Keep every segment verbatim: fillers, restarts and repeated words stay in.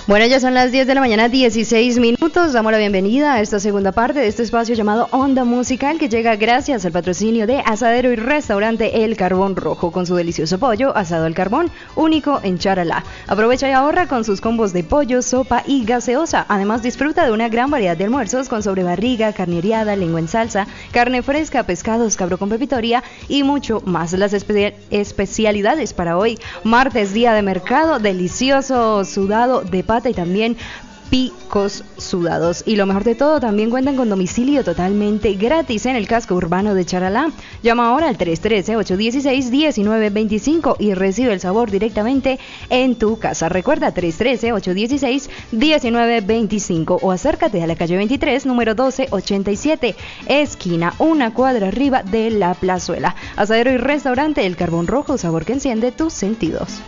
Bueno, ya son las diez de la mañana, dieciséis minutos. Damos la bienvenida a esta segunda parte de este espacio llamado Onda Musical, que llega gracias al patrocinio de Asadero y Restaurante El Carbón Rojo, con su delicioso pollo asado al carbón, único en Charalá. Aprovecha y ahorra con sus combos de pollo, sopa y gaseosa. Además, disfruta de una gran variedad de almuerzos con sobrebarriga, carnereada, lengua en salsa, carne fresca, pescados, cabro con pepitoria y mucho más. Las espe- especialidades para hoy, martes, día de mercado, delicioso sudado de pata y también picos sudados. Y lo mejor de todo, también cuentan con domicilio totalmente gratis en el casco urbano de Charalá. Llama ahora al tres uno tres, ocho uno seis, uno nueve dos cinco y recibe el sabor directamente en tu casa. Recuerda, tres uno tres, ocho uno seis, uno nueve dos cinco o acércate a la calle veintitrés, número doce ochenta y siete, esquina una cuadra arriba de la plazuela. Asadero y Restaurante El Carbón Rojo, sabor que enciende tus sentidos.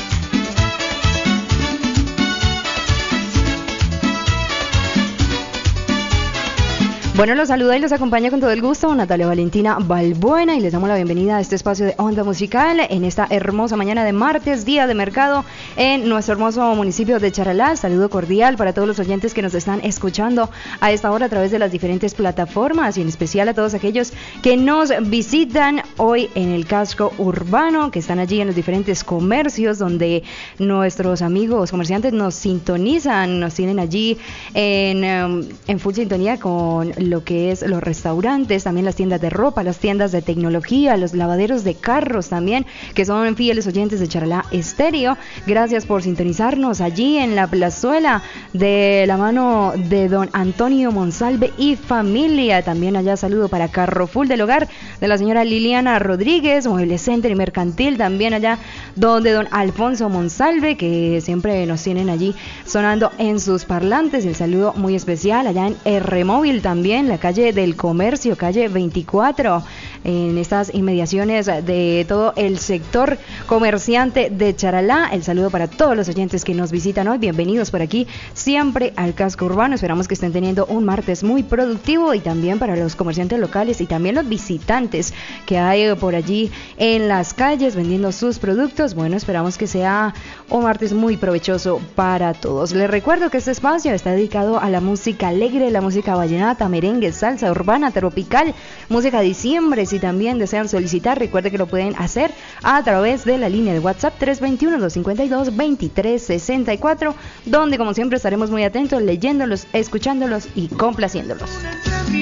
Bueno, los saluda y los acompaña con todo el gusto Natalia Valentina Balbuena y les damos la bienvenida a este espacio de Onda Musical en esta hermosa mañana de martes, día de mercado en nuestro hermoso municipio de Charalá. Saludo cordial para todos los oyentes que nos están escuchando a esta hora a través de las diferentes plataformas y en especial a todos aquellos que nos visitan hoy en el casco urbano, que están allí en los diferentes comercios donde nuestros amigos comerciantes nos sintonizan, nos tienen allí en, en full sintonía con lo que es los restaurantes, también las tiendas de ropa, las tiendas de tecnología, los lavaderos de carros también, que son fieles oyentes de Charalá Estéreo. Gracias por sintonizarnos allí en la plazuela de la mano de don Antonio Monsalve y familia. También allá saludo para Carrefour del Hogar de la señora Liliana Rodríguez, Mueble Center y Mercantil, también allá donde don Alfonso Monsalve, que siempre nos tienen allí sonando en sus parlantes. El saludo muy especial allá en R Móvil también, la calle del Comercio, calle veinticuatro, en estas inmediaciones de todo el sector comerciante de Charalá. El saludo para todos los oyentes que nos visitan hoy, bienvenidos por aquí siempre al casco urbano. Esperamos que estén teniendo un martes muy productivo y también para los comerciantes locales y también los visitantes que hay por allí en las calles vendiendo sus productos. Bueno, esperamos que sea un martes muy provechoso para todos. Les recuerdo que este espacio está dedicado a la música alegre, la música vallenata, merengue, salsa urbana, tropical, música de diciembre. Si también desean solicitar, recuerde que lo pueden hacer a través de la línea de WhatsApp tres dos uno, dos cinco dos, dos tres seis cuatro, donde como siempre estaremos muy atentos leyéndolos, escuchándolos y complaciéndolos.